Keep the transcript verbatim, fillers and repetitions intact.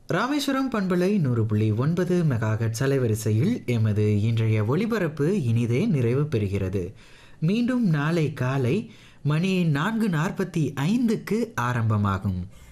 ராமேஸ்வரம் பண்பலை நூறு புள்ளி ஒன்பது மெகாஹெர்ட்ஸ் அலைவரிசையில் எமது இன்றைய ஒளிபரப்பு இனிதே நிறைவு பெறுகிறது. மீண்டும் நாளை காலை மணி நான்கு நாற்பத்தி ஐந்துக்கு ஆரம்பமாகும்.